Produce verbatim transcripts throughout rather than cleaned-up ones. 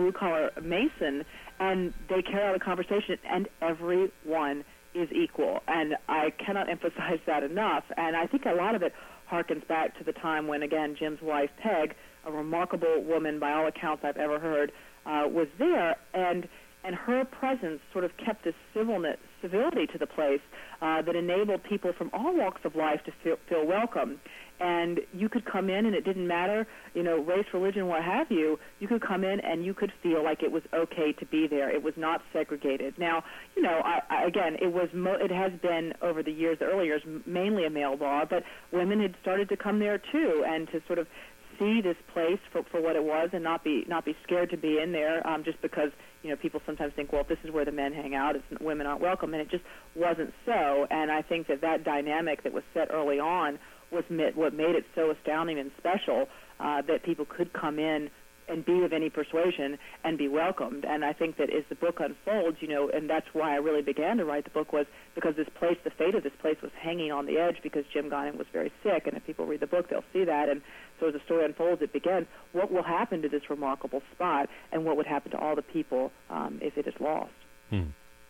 blue-collar mason, and they carry out a conversation, and everyone is equal. And I cannot emphasize that enough. And I think a lot of it harkens back to the time when, again, Jim's wife, Peg, a remarkable woman by all accounts I've ever heard, uh, was there, and and her presence sort of kept this civilness, civility to the place uh, that enabled people from all walks of life to feel, feel welcome. And you could come in, and it didn't matter, you know, race, religion, what have you. You could come in, and you could feel like it was okay to be there. It was not segregated. Now, you know, I, I, again, it was mo- it has been over the years, the early years, mainly a male bar, but women had started to come there too, and to sort of see this place for, for what it was, and not be not be scared to be in there, um, just because, you know, people sometimes think, well, if this is where the men hang out, it's, women aren't welcome, and it just wasn't so. And I think that that dynamic that was set early on was mit, what made it so astounding and special, uh, that people could come in and be of any persuasion and be welcomed. And I think that as the book unfolds, you know, and that's why I really began to write the book, was because this place, the fate of this place was hanging on the edge, because Jim Guinan was very sick, and if people read the book, they'll see that. And so as the story unfolds, it begins, what will happen to this remarkable spot, and what would happen to all the people um, if it is lost? Hmm.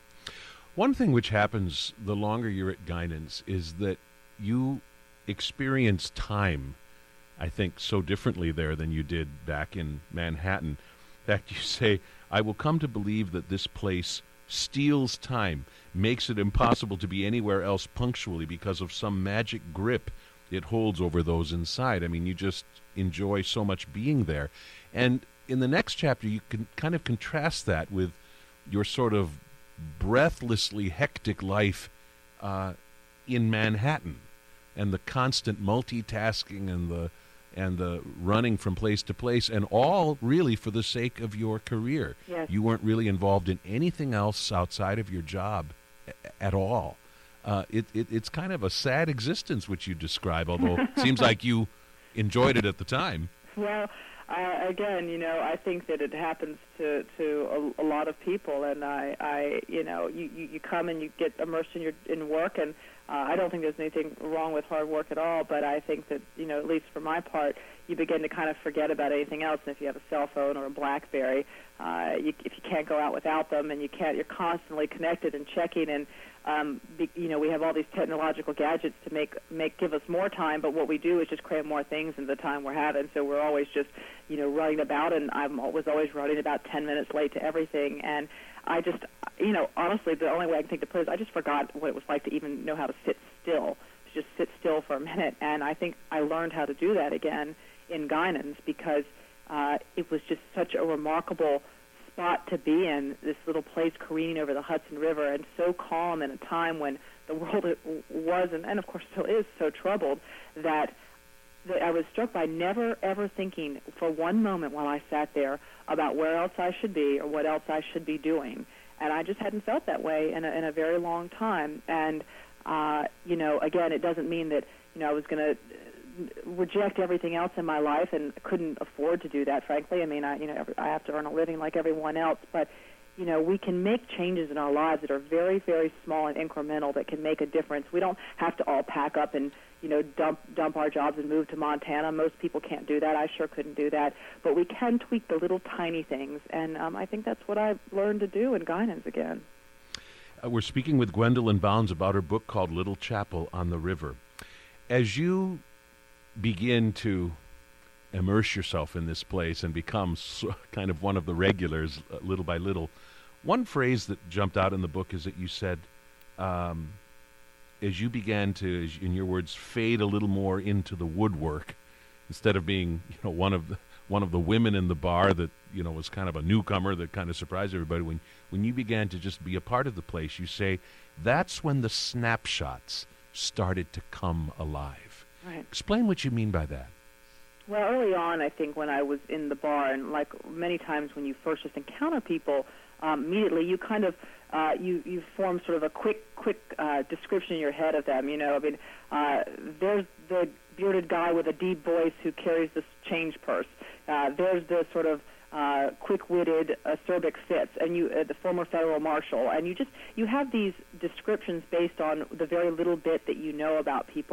One thing which happens the longer you're at Guinan's is that you experience time, I think, so differently there than you did back in Manhattan. In fact, you say, I will come to believe that this place steals time, makes it impossible to be anywhere else punctually because of some magic grip it holds over those inside. I mean, you just enjoy so much being there. And in the next chapter, you can kind of contrast that with your sort of breathlessly hectic life uh, in Manhattan, and the constant multitasking and the and the running from place to place, and all really for the sake of your career. Yes. You weren't really involved in anything else outside of your job a- at all. Uh, it, it it's kind of a sad existence which you describe, although it seems like you enjoyed it at the time. Well, uh, again, you know, I think that it happens to, to a, a lot of people, and I, I you know, you, you, you come and you get immersed in your in work, and uh, I don't think there's anything wrong with hard work at all, but I think that, you know, at least for my part, you begin to kind of forget about anything else. And if you have a cell phone or a BlackBerry, uh, you, if you can't go out without them, and you can't, you're constantly connected and checking, and Um, be, you know, we have all these technological gadgets to make make give us more time, but what we do is just cram more things into the time we're having. So we're always just, you know, running about, and I was always running about ten minutes late to everything. And I just, you know, honestly, the only way I can think to put it is I just forgot what it was like to even know how to sit still, to just sit still for a minute. And I think I learned how to do that again in Guinan's, because uh, it was just such a remarkable spot to be in, this little place careening over the Hudson River, and so calm in a time when the world was, and, and of course still is, so troubled, that, that I was struck by never ever thinking for one moment while I sat there about where else I should be or what else I should be doing. And I just hadn't felt that way in a, in a very long time. And, uh, you know, again, it doesn't mean that, you know, I was going to reject everything else in my life, and couldn't afford to do that, frankly. I mean, I, you know, I have to earn a living like everyone else, but, you know, we can make changes in our lives that are very, very small and incremental that can make a difference. We don't have to all pack up and, you know, dump dump our jobs and move to Montana. Most people can't do that. I sure couldn't do that. But we can tweak the little tiny things, and um, I think that's what I've learned to do in Guinan's again. Uh, we're speaking with Gwendolyn Bounds about her book called Little Chapel on the River. As you begin to immerse yourself in this place and become so, kind of one of the regulars uh, little by little, one phrase that jumped out in the book is that you said, um, as you began to, as in your words, fade a little more into the woodwork, instead of being, you know, one of the one of the women in the bar that, you know, was kind of a newcomer that kind of surprised everybody, when when you began to just be a part of the place, you say, that's when the snapshots started to come alive. Right. Explain what you mean by that. Well, early on, I think when I was in the bar, and like many times when you first just encounter people, um, immediately you kind of uh, you you form sort of a quick quick uh, description in your head of them. You know, I mean, uh, there's the bearded guy with a deep voice who carries this change purse. Uh, there's the sort of uh, quick-witted acerbic Fitz, and you uh, the former federal marshal, and you just you have these descriptions based on the very little bit that you know about people.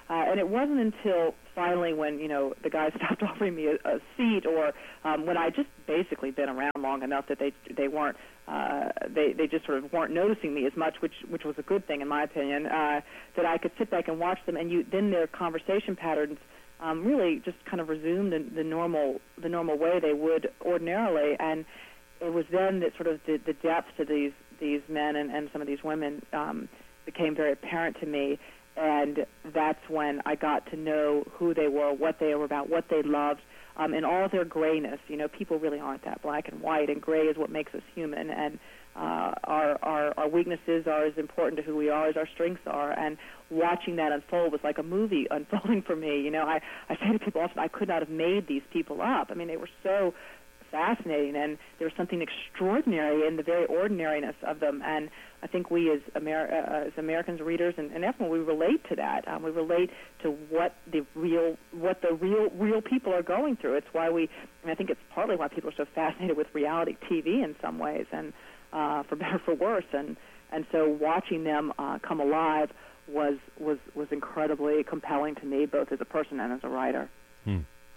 Uh, and it wasn't until finally when, you know, the guy stopped offering me a, a seat, or um, when I just basically been around long enough that they they weren't, uh, they, they just sort of weren't noticing me as much, which which was a good thing in my opinion, uh, that I could sit back and watch them, and you then their conversation patterns um, really just kind of resumed the, the normal the normal way they would ordinarily. And it was then that sort of the, the depth to these these men and, and some of these women um, became very apparent to me. And that's when I got to know who they were, what they were about, what they loved, um, in all their grayness. You know, people really aren't that black and white, and gray is what makes us human. And uh, our, our our weaknesses are as important to who we are as our strengths are. And watching that unfold was like a movie unfolding for me. You know, I, I say to people often, I could not have made these people up. I mean, they were so fascinating, and there was something extraordinary in the very ordinariness of them. And I think we as, Amer- uh, as Americans, readers, and, and everyone, we relate to that. Um, we relate to what the real, what the real, real people are going through. It's why we, and I think it's partly why people are so fascinated with reality T V in some ways, and uh, for better or for worse. And and so watching them uh, come alive was was was incredibly compelling to me, both as a person and as a writer. Hmm.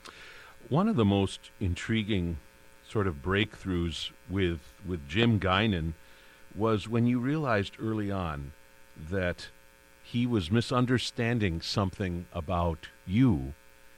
One of the most intriguing sort of breakthroughs with with Jim Guinan was when you realized early on that he was misunderstanding something about you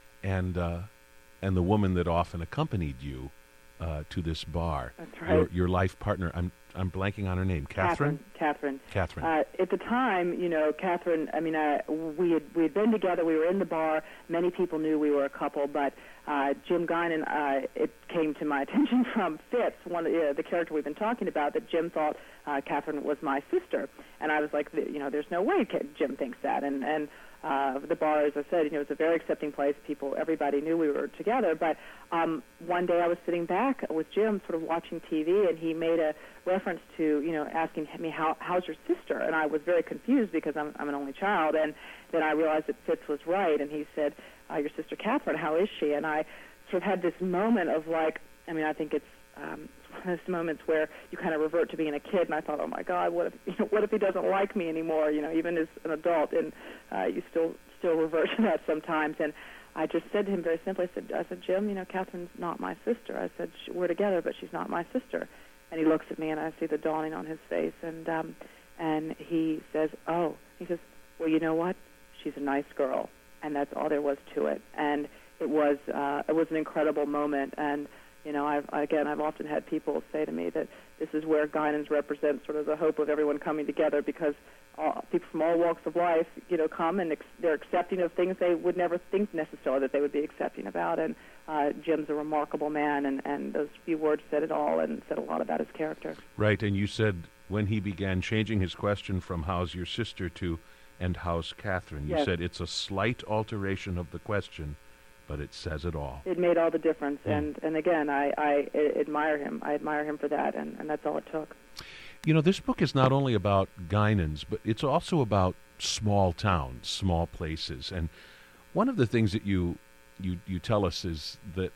and uh, and the woman that often accompanied you uh, to this bar. That's right. Your, your life partner. I'm I'm blanking on her name. Catherine. Catherine. Catherine. Uh, at the time, you know, Catherine. I mean, uh, we had we had been together. We were in the bar. Many people knew we were a couple, but uh, Jim Guinan. Uh, it came to my attention from Fitz, one of the, uh, the character we've been talking about, that Jim thought uh, Catherine was my sister, and I was like, you know, there's no way Jim thinks that, and and. Uh, the bar, as I said, you know, it was a very accepting place. People, everybody knew we were together. But um, one day I was sitting back with Jim, sort of watching T V, and he made a reference to, you know, asking me, How, how's your sister? And I was very confused because I'm, I'm an only child. And then I realized that Fitz was right, and he said, uh, your sister Catherine, how is she? And I sort of had this moment of like, I mean, I think it's um, one of those moments where you kind of revert to being a kid, and I thought, oh my God, what if you know, what if he doesn't like me anymore? You know, even as an adult, and uh, you still still revert to that sometimes. And I just said to him very simply, I said, I said, Jim, you know, Catherine's not my sister. I said, we're together, but she's not my sister. And he looks at me, and I see the dawning on his face, and um, and he says, oh, he says, well, you know what? She's a nice girl, and that's all there was to it. And it was uh, it was an incredible moment. And you know, I've, again, I've often had people say to me that this is where Guinans represent sort of the hope of everyone coming together, because all, people from all walks of life, you know, come and ex- they're accepting of things they would never think necessarily that they would be accepting about. And uh, Jim's a remarkable man, and, and those few words said it all and said a lot about his character. Right, and you said when he began changing his question from how's your sister to and how's Catherine, you yes. said it's a slight alteration of the question, but it says it all. It made all the difference, Mm. and, and again, I, I, I admire him. I admire him for that, and, and that's all it took. You know, this book is not only about Guinans, but it's also about small towns, small places. And one of the things that you you, you tell us is that,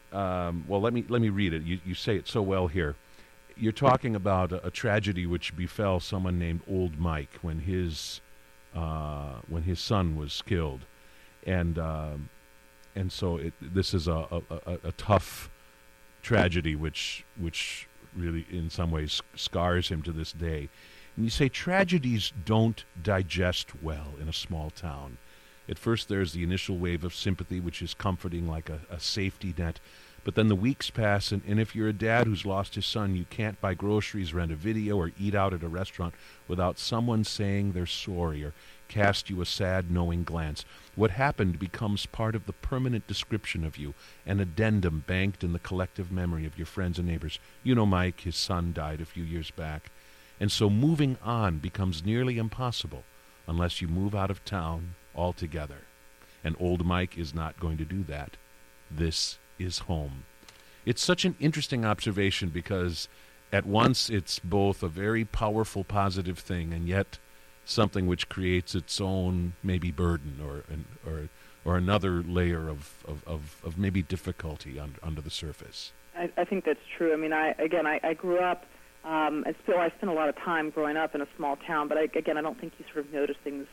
um, well, let me let me read it. You, you say it so well here. You're talking about a, a tragedy which befell someone named Old Mike when his uh, when his son was killed, and um, and so it, this is a, a, a, a tough tragedy which which. really in some ways scars him to this day. And you say tragedies don't digest well in a small town. At first there's the initial wave of sympathy, which is comforting like a, a safety net, but then the weeks pass, and, and if you're a dad who's lost his son, you can't buy groceries, rent a video, or eat out at a restaurant without someone saying they're sorry or cast you a sad, knowing glance. What happened becomes part of the permanent description of you, an addendum banked in the collective memory of your friends and neighbors. You know Mike, his son died a few years back. And so moving on becomes nearly impossible unless you move out of town altogether. And old Mike is not going to do that. This is home. It's such an interesting observation because at once it's both a very powerful, positive thing, and yet something which creates its own maybe burden or an, or or another layer of, of, of, of maybe difficulty under, under the surface. I, I think that's true. I mean, I again, I, I grew up, um, and still I spent a lot of time growing up in a small town, but I, again, I don't think you sort of notice things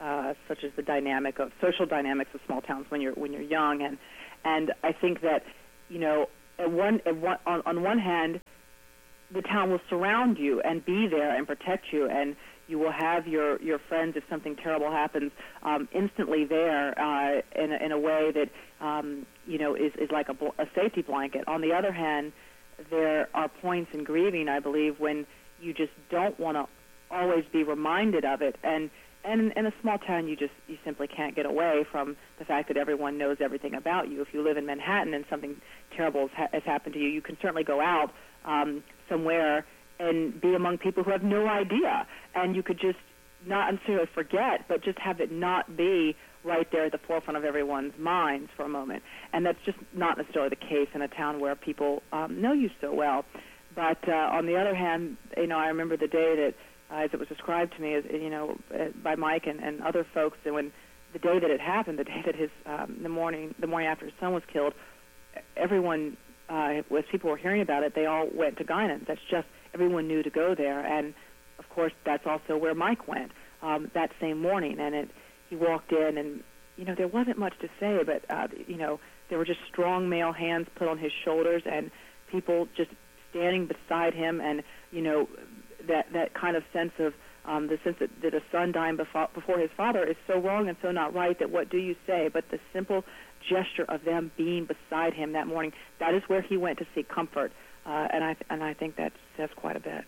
uh, such as the dynamic of social dynamics of small towns when you're when you're young, and and I think that, you know, at one, at one on, on one hand, the town will surround you and be there and protect you, and you will have your, your friends, if something terrible happens, um, instantly there uh, in, a, in a way that, um, you know, is, is like a, bl- a safety blanket. On the other hand, there are points in grieving, I believe, when you just don't want to always be reminded of it. And, and in a small town, you just you simply can't get away from the fact that everyone knows everything about you. If you live in Manhattan and something terrible has, ha- has happened to you, you can certainly go out um, somewhere and be among people who have no idea. And you could just not necessarily forget, but just have it not be right there at the forefront of everyone's minds for a moment. And that's just not necessarily the case in a town where people um, know you so well. But uh, on the other hand, you know, I remember the day that, uh, as it was described to me, as you know, uh, by Mike and, and other folks, that when the day that it happened, the day that his um, the morning the morning after his son was killed, everyone, uh, as people were hearing about it, they all went to Guinans. That's just everyone knew to go there, and of course, that's also where Mike went um, that same morning. And it, he walked in, and you know, there wasn't much to say, but uh, you know, there were just strong male hands put on his shoulders, and people just standing beside him, and you know, that that kind of sense of um, the sense that, that a son dying before, before his father is so wrong and so not right that what do you say? But the simple gesture of them being beside him that morning, that is where he went to seek comfort. Uh, and I th- and I think that says quite a bit.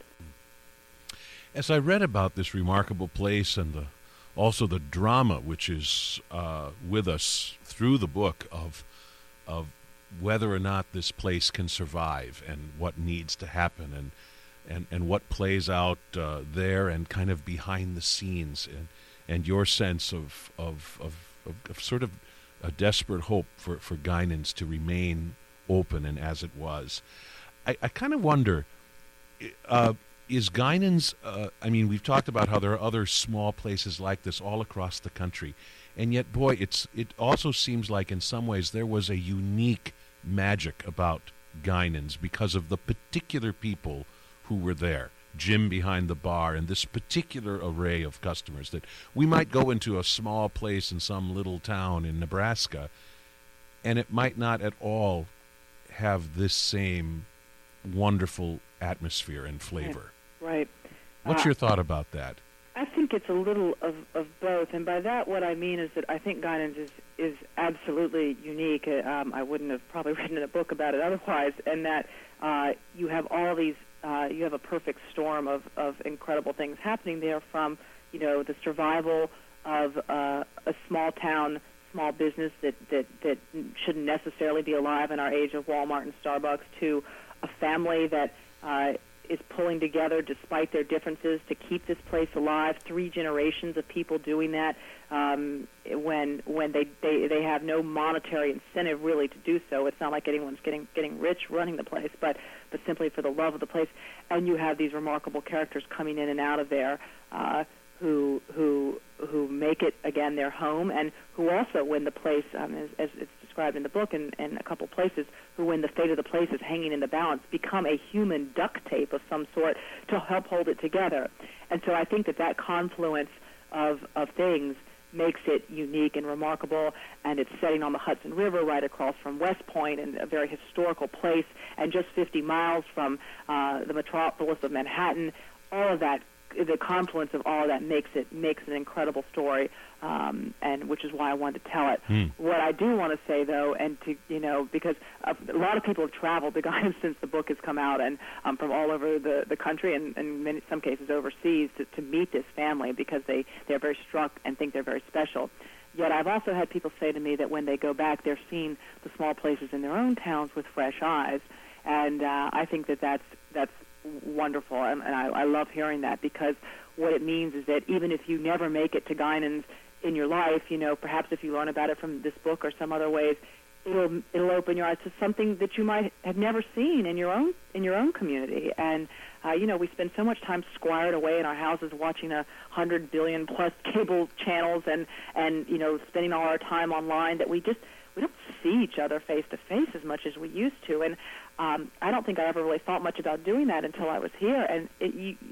As I read about this remarkable place and the also the drama which is uh, with us through the book of of whether or not this place can survive and what needs to happen and and, and what plays out uh, there and kind of behind the scenes and and your sense of of, of, of, of sort of a desperate hope for, for Guinans to remain open and as it was. I, I kind of wonder, uh, is Guinans, uh, I mean, we've talked about how there are other small places like this all across the country, and yet, boy, it's it also seems like in some ways there was a unique magic about Guinans because of the particular people who were there. Jim behind the bar and this particular array of customers that we might go into a small place in some little town in Nebraska, and it might not at all have this same wonderful atmosphere and flavor. Right. What's uh, your thought about that? I think it's a little of, of both, and by that what I mean is that I think Guinans is, is absolutely unique. Um, I wouldn't have probably written a book about it otherwise, and that uh, you have all these, uh, you have a perfect storm of, of incredible things happening there, from, you know, the survival of uh, a small town, small business that, that, that shouldn't necessarily be alive in our age of Walmart and Starbucks, to a family that uh, is pulling together despite their differences to keep this place alive. Three generations of people doing that um, when when they, they, they have no monetary incentive really to do so. It's not like anyone's getting getting rich running the place, but but simply for the love of the place. And you have these remarkable characters coming in and out of there uh, who who who make it again their home, and who also, when the place, um, as, as it's described in the book and in, in a couple places, who, when the fate of the place is hanging in the balance, become a human duct tape of some sort to help hold it together. And so I think that that confluence of of things makes it unique and remarkable, and it's setting on the Hudson River right across from West Point, and a very historical place, and just fifty miles from uh, the metropolis of Manhattan. All of that, the confluence of all of that makes it makes an incredible story, um, and which is why I wanted to tell it. Hmm. What I do want to say, though, and to you know, because a, a lot of people have traveled to Guinans since the book has come out, and um, from all over the, the country, and, and in some cases overseas, to, to meet this family because they they're very struck and think they're very special. Yet I've also had people say to me that when they go back, they're seeing the small places in their own towns with fresh eyes, and uh, I think that that's that's wonderful, and, and I, I love hearing that, because what it means is that even if you never make it to Guinans in your life, you know, perhaps if you learn about it from this book or some other ways, it'll it'll open your eyes to something that you might have never seen in your own in your own community. And uh, you know, we spend so much time squired away in our houses watching a hundred billion plus cable channels, and and you know, spending all our time online, that we just we don't see each other face to face as much as we used to. And um, I don't think I ever really thought much about doing that until I was here. And it, you,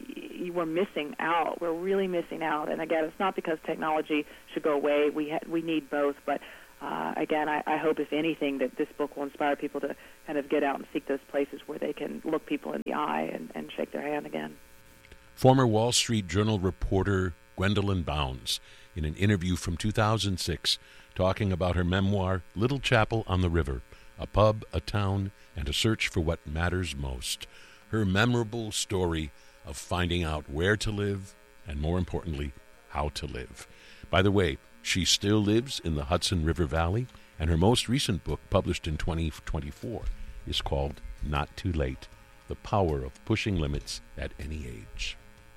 we, we're missing out. We're really missing out. And again, it's not because technology should go away. We ha- we need both. But uh, again, I, I hope, if anything, that this book will inspire people to kind of get out and seek those places where they can look people in the eye and, and shake their hand again. Former Wall Street Journal reporter Gwendolyn Bounds, in an interview from two thousand six, talking about her memoir, Little Chapel on the River, a pub, a town, and a search for what matters most. Her memorable story of finding out where to live and, more importantly, how to live. By the way, she still lives in the Hudson River Valley, and her most recent book, published in twenty twenty-four, is called Not Too Late, The Power of Pushing Limits at Any Age.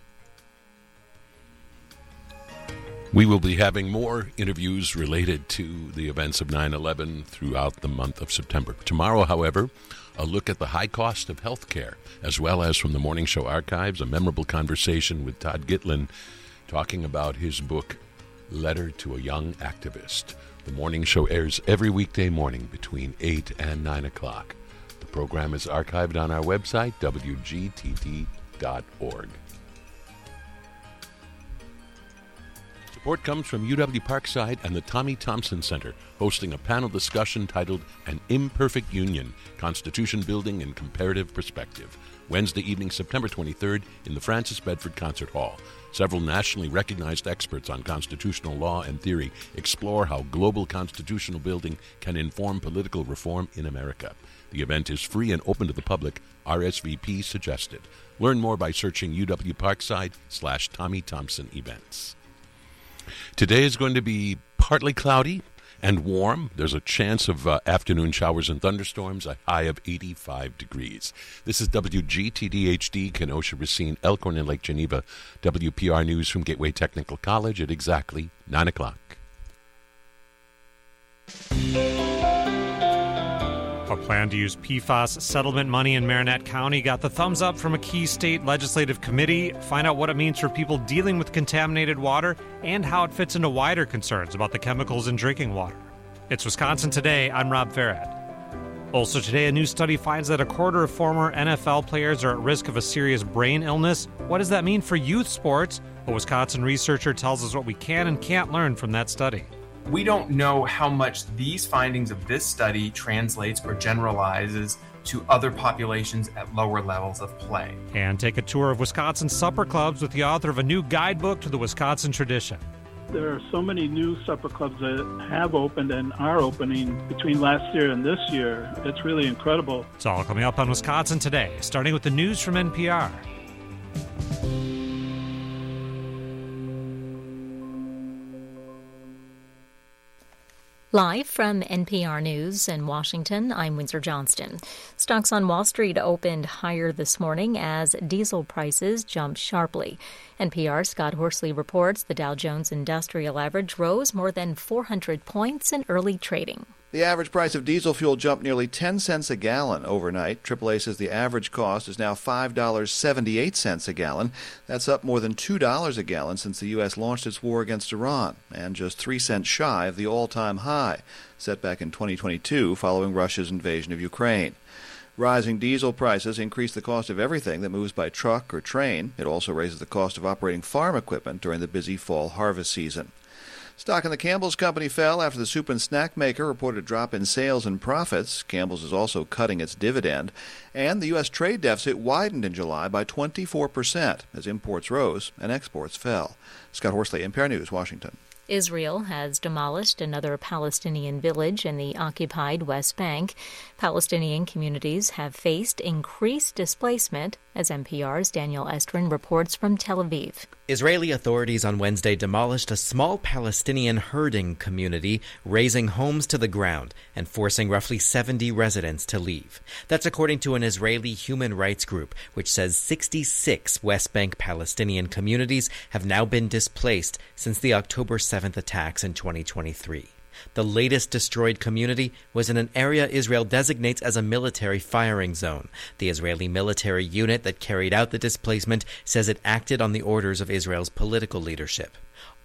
We will be having more interviews related to the events of nine eleven throughout the month of September. Tomorrow, however, a look at the high cost of health care, as well as from the Morning Show archives, a memorable conversation with Todd Gitlin talking about his book, Letter to a Young Activist. The Morning Show airs every weekday morning between eight and nine o'clock. The program is archived on our website, W G T D dot org. Support comes from U W Parkside and the Tommy Thompson Center, hosting a panel discussion titled An Imperfect Union, Constitution Building in Comparative Perspective, Wednesday evening, September twenty-third, in the Francis Bedford Concert Hall. Several nationally recognized experts on constitutional law and theory explore how global constitutional building can inform political reform in America. The event is free and open to the public. R S V P suggested. Learn more by searching U W Parkside slash Tommy Thompson events. Today is going to be partly cloudy and warm. There's a chance of uh, afternoon showers and thunderstorms, a high of eighty-five degrees. This is W G T D H D, Kenosha, Racine, Elkhorn, and Lake Geneva. W P R News from Gateway Technical College at exactly nine o'clock. A plan to use P FAS settlement money in Marinette County got the thumbs up from a key state legislative committee. Find out what it means for people dealing with contaminated water and how it fits into wider concerns about the chemicals in drinking water. It's Wisconsin Today. I'm Rob Farad. Also today, a new study finds that a quarter of former N F L players are at risk of a serious brain illness. What does that mean for youth sports? A Wisconsin researcher tells us what we can and can't learn from that study. We don't know how much these findings of this study translates or generalizes to other populations at lower levels of play. And take a tour of Wisconsin supper clubs with the author of a new guidebook to the Wisconsin tradition. There are so many new supper clubs that have opened and are opening between last year and this year. It's really incredible. It's all coming up on Wisconsin Today, starting with the news from N P R. Live from N P R News in Washington, I'm Windsor Johnston. Stocks on Wall Street opened higher this morning as diesel prices jumped sharply. N P R's Scott Horsley reports the Dow Jones Industrial Average rose more than four hundred points in early trading. The average price of diesel fuel jumped nearly ten cents a gallon overnight. triple A says the average cost is now five dollars and seventy-eight cents a gallon. That's up more than two dollars a gallon since the U S launched its war against Iran, and just three cents shy of the all-time high, set back in twenty twenty-two following Russia's invasion of Ukraine. Rising diesel prices increase the cost of everything that moves by truck or train. It also raises the cost of operating farm equipment during the busy fall harvest season. Stock in the Campbell's Company fell after the soup and snack maker reported a drop in sales and profits. Campbell's is also cutting its dividend. And the U S trade deficit widened in July by twenty-four percent as imports rose and exports fell. Scott Horsley, N P R News, Washington. Israel has demolished another Palestinian village in the occupied West Bank. Palestinian communities have faced increased displacement, as N P R's Daniel Estrin reports from Tel Aviv. Israeli authorities on Wednesday demolished a small Palestinian herding community, razing homes to the ground and forcing roughly seventy residents to leave. That's according to an Israeli human rights group, which says sixty-six West Bank Palestinian communities have now been displaced since the October seventh attacks in twenty twenty-three. The latest destroyed community was in an area Israel designates as a military firing zone. The Israeli military unit that carried out the displacement says it acted on the orders of Israel's political leadership.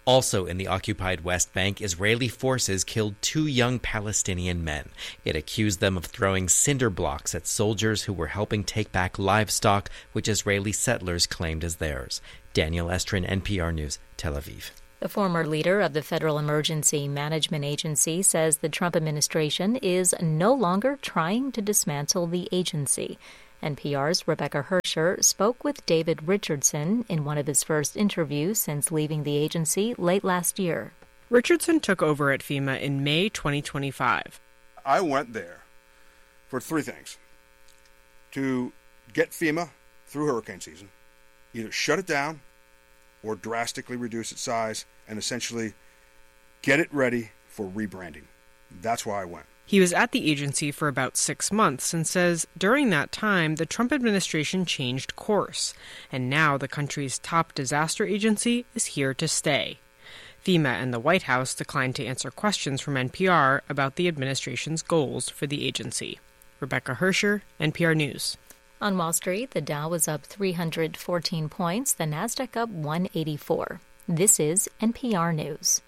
Also in the occupied West Bank, Israeli forces killed two young Palestinian men. It accused them of throwing cinder blocks at soldiers who were helping take back livestock, which Israeli settlers claimed as theirs. Daniel Estrin, N P R News, Tel Aviv. The former leader of the Federal Emergency Management Agency says the Trump administration is no longer trying to dismantle the agency. N P R's Rebecca Hersher spoke with David Richardson in one of his first interviews since leaving the agency late last year. Richardson took over at FEMA in May twenty twenty-five. I went there for three things. To get FEMA through hurricane season, either shut it down or drastically reduce its size and essentially get it ready for rebranding. That's why I went. He was at the agency for about six months and says during that time, the Trump administration changed course, and now the country's top disaster agency is here to stay. FEMA and the White House declined to answer questions from N P R about the administration's goals for the agency. Rebecca Hersher, N P R News. On Wall Street, the Dow was up three hundred fourteen points, the Nasdaq up one eighty-four. This is N P R News.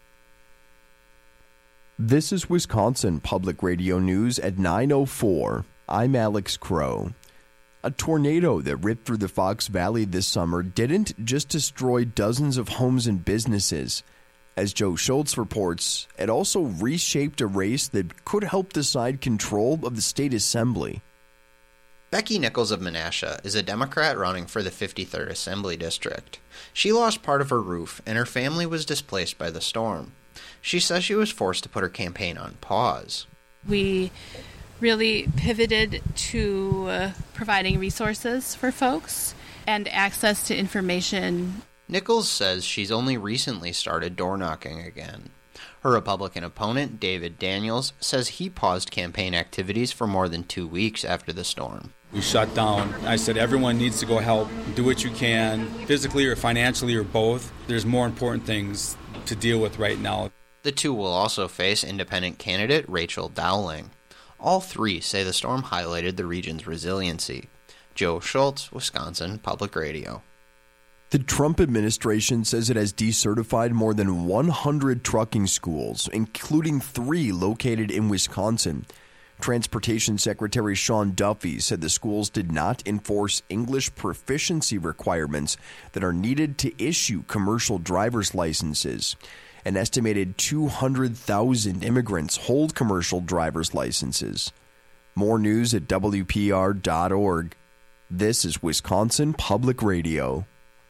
This is Wisconsin Public Radio News at nine oh four. I'm Alex Crow. A tornado that ripped through the Fox Valley this summer didn't just destroy dozens of homes and businesses. As Joe Schultz reports, it also reshaped a race that could help decide control of the state assembly. Becky Nichols of Menasha is a Democrat running for the fifty-third Assembly District. She lost part of her roof, and her family was displaced by the storm. She says she was forced to put her campaign on pause. We really pivoted to uh, providing resources for folks and access to information. Nichols says she's only recently started door knocking again. Her Republican opponent, David Daniels, says he paused campaign activities for more than two weeks after the storm. We shut down. I said everyone needs to go help, do what you can, physically or financially or both. There's more important things to deal with right now. The two will also face independent candidate Rachel Dowling. All three say the storm highlighted the region's resiliency. Joe Schultz, Wisconsin Public Radio. The Trump administration says it has decertified more than one hundred trucking schools, including three located in Wisconsin. Transportation Secretary Sean Duffy said the schools did not enforce English proficiency requirements that are needed to issue commercial driver's licenses. An estimated two hundred thousand immigrants hold commercial driver's licenses. More news at W P R dot org. This is Wisconsin Public Radio.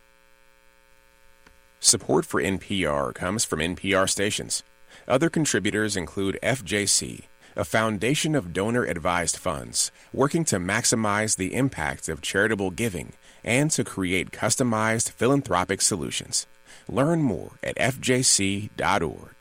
Support for N P R comes from N P R stations. Other contributors include F J C, a foundation of donor-advised funds working to maximize the impact of charitable giving and to create customized philanthropic solutions. Learn more at F J C dot org.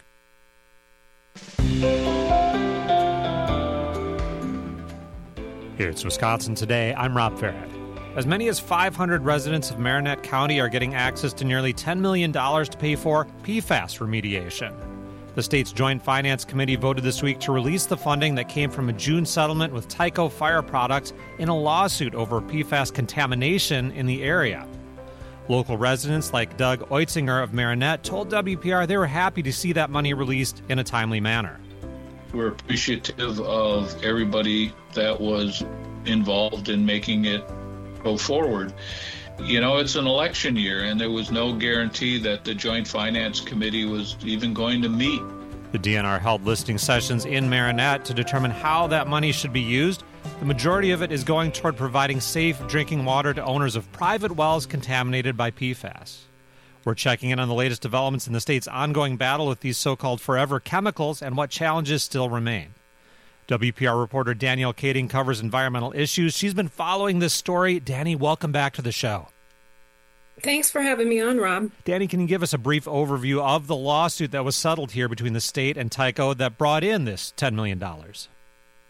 Here's Wisconsin Today. I'm Rob Farrett. As many as five hundred residents of Marinette County are getting access to nearly ten million dollars to pay for P FAS remediation. The state's Joint Finance Committee voted this week to release the funding that came from a June settlement with Tyco Fire Products in a lawsuit over P FAS contamination in the area. Local residents like Doug Oitzinger of Marinette told W P R they were happy to see that money released in a timely manner. We're appreciative of everybody that was involved in making it go forward. You know, it's an election year, and there was no guarantee that the Joint Finance Committee was even going to meet. The D N R held listening sessions in Marinette to determine how that money should be used. The majority of it is going toward providing safe drinking water to owners of private wells contaminated by P FAS. We're checking in on the latest developments in the state's ongoing battle with these so-called forever chemicals and what challenges still remain. W P R reporter Danielle Kading covers environmental issues. She's been following this story. Danny, welcome back to the show. Thanks for having me on, Rob. Danny, can you give us a brief overview of the lawsuit that was settled here between the state and Tyco that brought in this ten million dollars?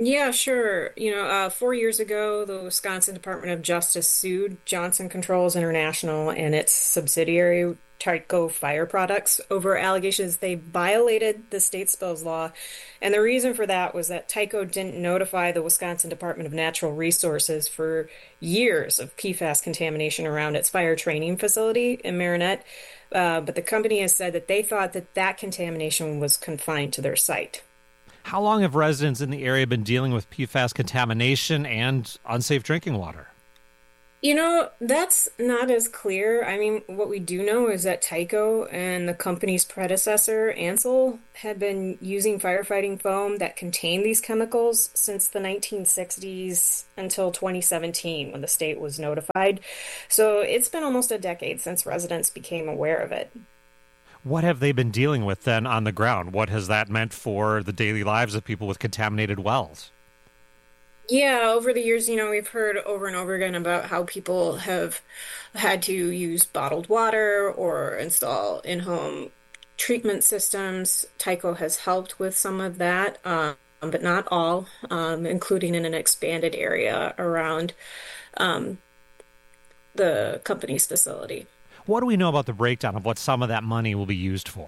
Yeah, sure. You know, uh, four years ago, the Wisconsin Department of Justice sued Johnson Controls International and its subsidiary Tyco Fire Products over allegations they violated the state spills law. And the reason for that was that Tyco didn't notify the Wisconsin Department of Natural Resources for years of P FAS contamination around its fire training facility in Marinette. Uh, but the company has said that they thought that that contamination was confined to their site. How long have residents in the area been dealing with P FAS contamination and unsafe drinking water? You know, that's not as clear. I mean, what we do know is that Tyco and the company's predecessor, Ansell, had been using firefighting foam that contained these chemicals since the nineteen sixties until twenty seventeen, when the state was notified. So it's been almost a decade since residents became aware of it. What have they been dealing with then on the ground? What has that meant for the daily lives of people with contaminated wells? Yeah, over the years, you know, we've heard over and over again about how people have had to use bottled water or install in-home treatment systems. Tyco has helped with some of that, um, but not all, um, including in an expanded area around um, the company's facility. What do we know about the breakdown of what some of that money will be used for?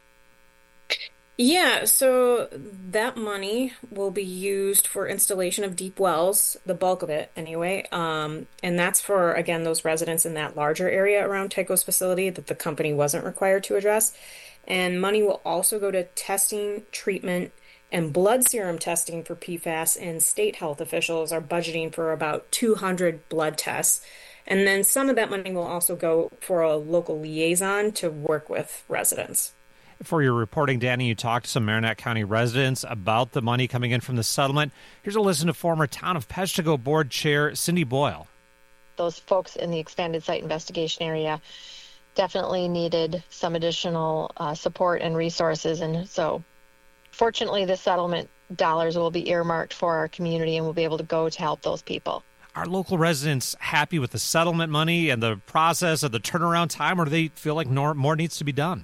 Yeah, so that money will be used for installation of deep wells, the bulk of it anyway. Um, and that's for, again, those residents in that larger area around Tyco's facility that the company wasn't required to address. And money will also go to testing, treatment, and blood serum testing for P FAS, and state health officials are budgeting for about two hundred blood tests. And then some of that money will also go for a local liaison to work with residents. For your reporting, Danny, you talked to some Marinette County residents about the money coming in from the settlement. Here's a listen to former Town of Peshtigo Board Chair Cindy Boyle. Those folks in the expanded site investigation area definitely needed some additional uh, support and resources. And so fortunately, the settlement dollars will be earmarked for our community and we'll be able to go to help those people. Are local residents happy with the settlement money and the process of the turnaround time, or do they feel like more, more needs to be done?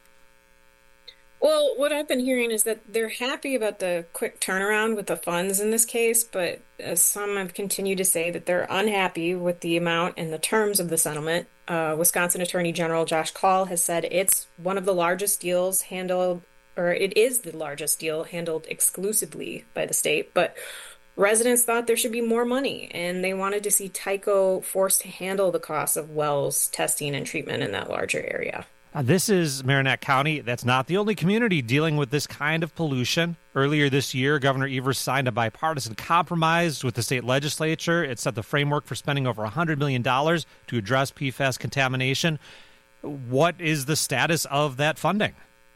Well, what I've been hearing is that they're happy about the quick turnaround with the funds in this case, but uh, some have continued to say that they're unhappy with the amount and the terms of the settlement. Uh, Wisconsin Attorney General Josh Kaul has said it's one of the largest deals handled, or it is the largest deal handled exclusively by the state, but residents thought there should be more money, and they wanted to see Tyco forced to handle the costs of wells, testing, and treatment in that larger area. Uh, this is Marinette County. That's not the only community dealing with this kind of pollution. Earlier this year, Governor Evers signed a bipartisan compromise with the state legislature. It set the framework for spending over one hundred million dollars to address P FAS contamination. What is the status of that funding?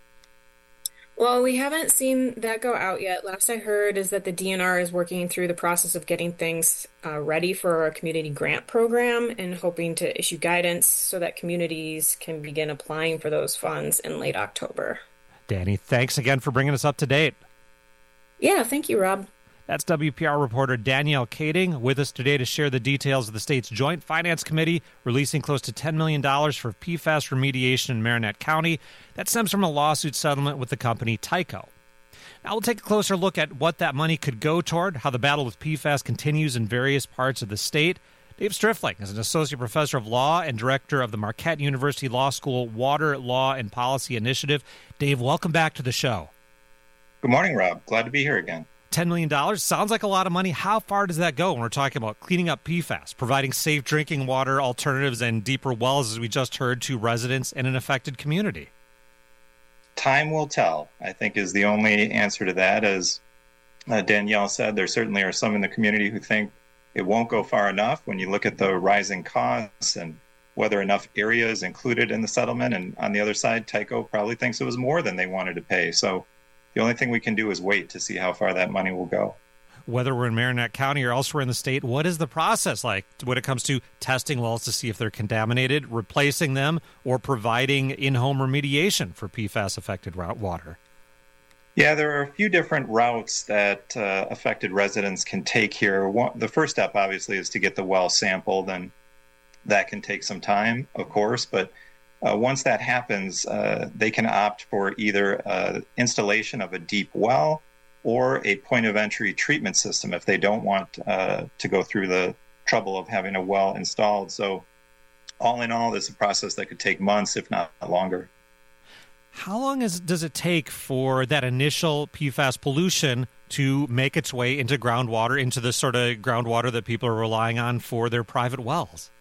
Well, we haven't seen that go out yet. Last I heard is that the D N R is working through the process of getting things uh, ready for a community grant program and hoping to issue guidance so that communities can begin applying for those funds in late October. Danny, thanks again for bringing us up to date. Yeah, thank you, Rob. That's W P R reporter Danielle Kading with us today to share the details of the state's Joint Finance Committee releasing close to ten million dollars for P FAS remediation in Marinette County. That stems from a lawsuit settlement with the company Tyco. Now we'll take a closer look at what that money could go toward, how the battle with P FAS continues in various parts of the state. Dave Striffling is an associate professor of law and director of the Marquette University Law School Water Law and Policy Initiative. Dave, welcome back to the show. Good morning, Rob. Glad to be here again. ten million dollars sounds like a lot of money. How far does that go when we're talking about cleaning up P FAS, providing safe drinking water alternatives and deeper wells, as we just heard, to residents in an affected community? Time will tell, I think, is the only answer to that. As uh, Danielle said, there certainly are some in the community who think it won't go far enough when you look at the rising costs and whether enough area is included in the settlement. And on the other side, Tyco probably thinks it was more than they wanted to pay. So the only thing we can do is wait to see how far that money will go. Whether we're in Marinette County or elsewhere in the state, what is the process like when it comes to testing wells to see if they're contaminated, replacing them, or providing in-home remediation for P FAS-affected water? Yeah, there are a few different routes that uh, affected residents can take here. One, the first step, obviously, is to get the well sampled, and that can take some time, of course, but Uh, once that happens, uh, they can opt for either uh, installation of a deep well or a point of entry treatment system if they don't want uh, to go through the trouble of having a well installed. So all in all, this is a process that could take months, if not longer. How long is, does it take for that initial P FAS pollution to make its way into groundwater, into the sort of groundwater that people are relying on for their private wells?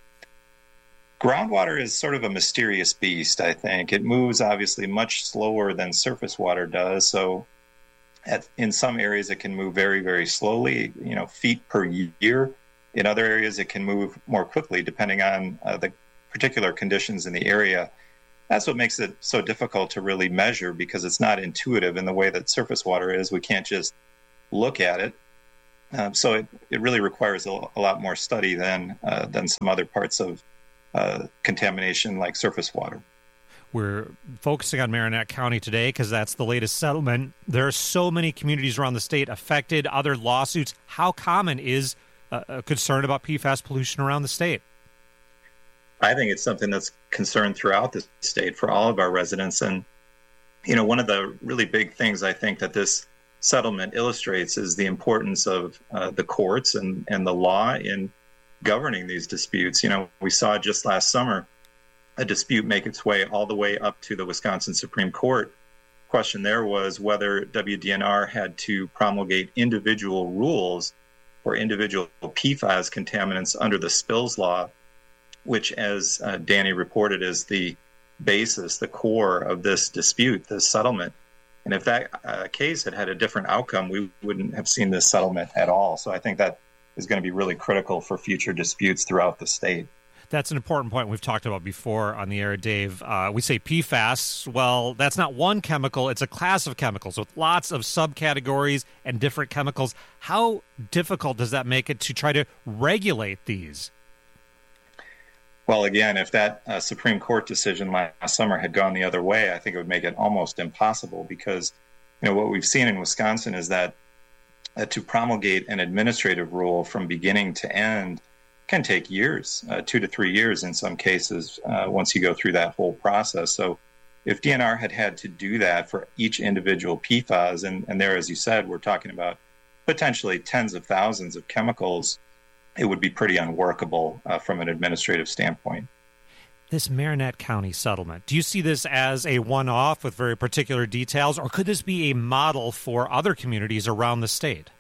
Groundwater is sort of a mysterious beast, I think. It moves obviously much slower than surface water does. So at, in some areas, it can move very, very slowly, you know, feet per year. In other areas, it can move more quickly, depending on uh, the particular conditions in the area. That's what makes it so difficult to really measure, because it's not intuitive in the way that surface water is. We can't just look at it. Um, so it, it really requires a, a lot more study than uh, than some other parts of uh, contamination like surface water. We're focusing on Marinette County today because that's the latest settlement. There are so many communities around the state affected, other lawsuits. How common is uh, a concern about P FAS pollution around the state? I think it's something that's concerned throughout the state for all of our residents. And, you know, one of the really big things I think that this settlement illustrates is the importance of uh, the courts and, and the law in governing these disputes. You know, we saw just last summer a dispute make its way all the way up to the Wisconsin Supreme Court. The question there was whether W D N R had to promulgate individual rules for individual P FAS contaminants under the spills law, which, as uh, Danny reported, is the basis, the core of this dispute, this settlement. And if that uh, case had had a different outcome, we wouldn't have seen this settlement at all. So I think that is going to be really critical for future disputes throughout the state. That's an important point we've talked about before on the air, Dave. Uh, we say P FAS. Well, that's not one chemical. It's a class of chemicals with lots of subcategories and different chemicals. How difficult does that make it to try to regulate these? Well, again, if that uh, Supreme Court decision last summer had gone the other way, I think it would make it almost impossible, because, you know, what we've seen in Wisconsin is that uh, to promulgate an administrative rule from beginning to end can take years, uh, two to three years in some cases, uh, once you go through that whole process. So if D N R had had to do that for each individual P FAS, and, and there, as you said, we're talking about potentially tens of thousands of chemicals, it would be pretty unworkable uh, from an administrative standpoint. This Marinette County settlement, do you see this as a one-off with very particular details, or could this be a model for other communities around the state?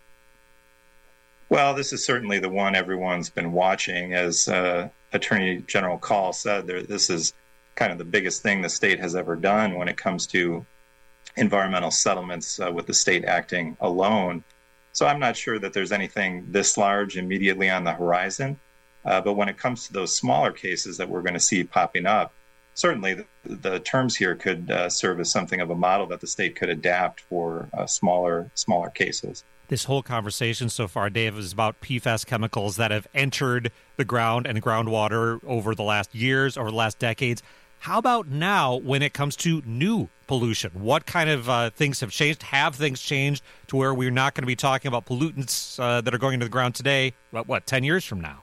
Well, this is certainly the one everyone's been watching. As uh, Attorney General Call said, there, this is kind of the biggest thing the state has ever done when it comes to environmental settlements uh, with the state acting alone. So I'm not sure that there's anything this large immediately on the horizon. Uh, but when it comes to those smaller cases that we're going to see popping up, certainly the, the terms here could uh, serve as something of a model that the state could adapt for uh, smaller, smaller cases. This whole conversation so far, Dave, is about P FAS chemicals that have entered the ground and groundwater over the last years, over the last decades. How about now when it comes to new pollution? What kind of uh, things have changed? Have things changed to where we're not going to be talking about pollutants uh, that are going into the ground today, what, what, ten years from now?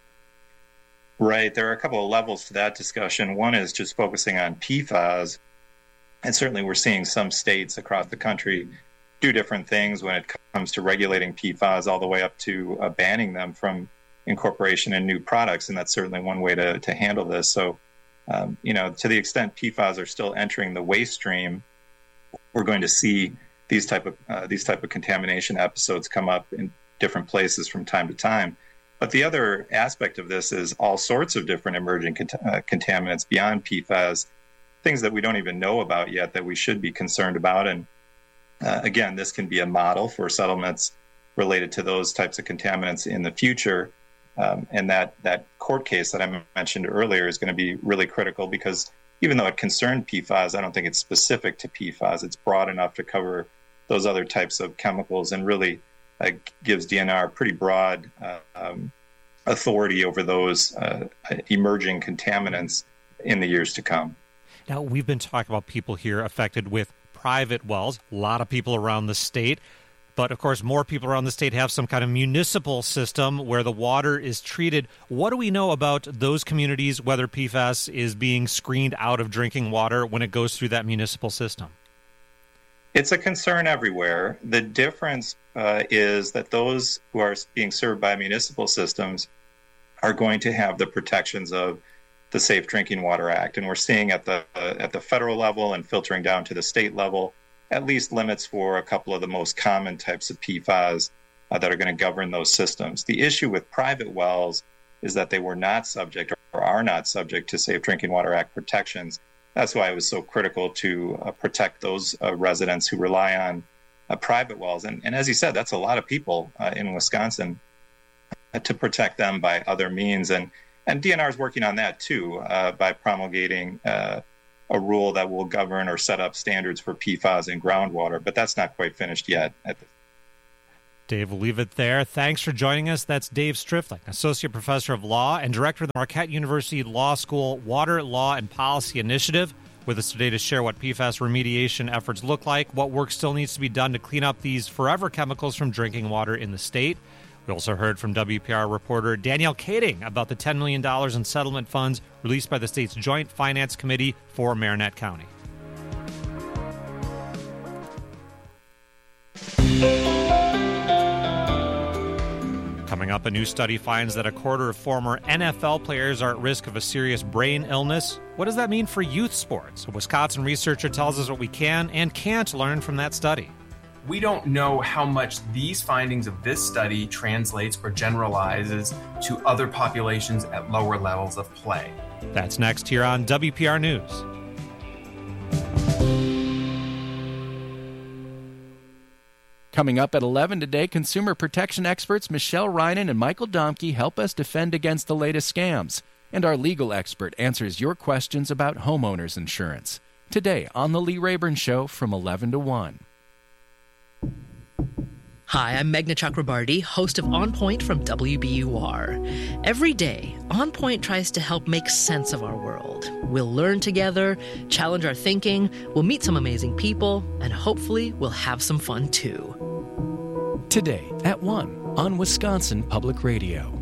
Right. There are a couple of levels to that discussion. One is just focusing on P FAS. And certainly we're seeing some states across the country do different things when it comes to regulating P FAS, all the way up to uh, banning them from incorporation in new products. And that's certainly one way to, to handle this. So Um, you know, to the extent P FAS are still entering the waste stream, we're going to see these type of uh, these type of contamination episodes come up in different places from time to time. But the other aspect of this is all sorts of different emerging cont- uh, contaminants beyond P FAS, things that we don't even know about yet that we should be concerned about. And uh, again, this can be a model for settlements related to those types of contaminants in the future. Um, and that, that court case that I mentioned earlier is going to be really critical, because even though it concerned P FAS, I don't think it's specific to P FAS. It's broad enough to cover those other types of chemicals, and really uh, gives D N R pretty broad uh, um, authority over those uh, emerging contaminants in the years to come. Now, we've been talking about people here affected with private wells, a lot of people around the state. But, of course, more people around the state have some kind of municipal system where the water is treated. What do we know about those communities, whether P FAS is being screened out of drinking water when it goes through that municipal system? It's a concern everywhere. The difference uh, is that those who are being served by municipal systems are going to have the protections of the Safe Drinking Water Act. And we're seeing at the uh, at the federal level and filtering down to the state level, at least limits for a couple of the most common types of P FAS uh, that are going to govern those systems. The issue with private wells is that they were not subject or are not subject to Safe Drinking Water Act protections. That's why it was so critical to uh, protect those uh, residents who rely on uh, private wells. And, and as you said, that's a lot of people uh, in Wisconsin uh, to protect them by other means. And, and D N R is working on that too uh, by promulgating uh, a rule that will govern or set up standards for P FAS in groundwater. But that's not quite finished yet. At the- Dave, we'll leave it there. Thanks for joining us. That's Dave Strifling, Associate Professor of Law and Director of the Marquette University Law School Water, Law, and Policy Initiative, with us today to share what P FAS remediation efforts look like, what work still needs to be done to clean up these forever chemicals from drinking water in the state. We also heard from W P R reporter Danielle Kading about the ten million dollars in settlement funds released by the state's Joint Finance Committee for Marinette County. Coming up, a new study finds that a quarter of former N F L players are at risk of a serious brain illness. What does that mean for youth sports? A Wisconsin researcher tells us what we can and can't learn from that study. We don't know how much these findings of this study translates or generalizes to other populations at lower levels of play. That's next here on W P R News. Coming up at eleven today, consumer protection experts Michelle Reinen and Michael Domke help us defend against the latest scams. And our legal expert answers your questions about homeowners insurance. Today on The Lee Rayburn Show from eleven to one. Hi, I'm Meghna Chakrabarty, host of On Point from W B U R. Every day, On Point tries to help make sense of our world. We'll learn together, challenge our thinking, we'll meet some amazing people, and hopefully we'll have some fun too. Today at one on Wisconsin Public Radio.